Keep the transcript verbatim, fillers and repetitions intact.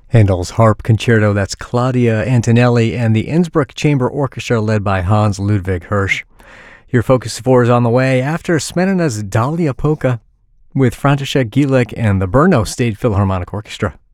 Handel's Harp Concerto, that's Claudia Antonelli and the Innsbruck Chamber Orchestra led by Hans Ludwig Hirsch. Your Focus four is on the way after Smetana's Dahlia Polka with František Gilek and the Brno State Philharmonic Orchestra.